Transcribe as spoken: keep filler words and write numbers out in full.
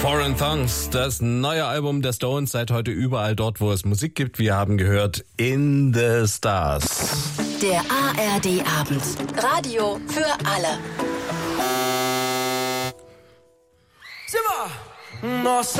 Foreign Thongs, das neue Album der Stones, seit heute überall dort, wo es Musik gibt. Wir haben gehört In the Stars. Der A R D-Abend. Radio für alle. Simmer! Nossa.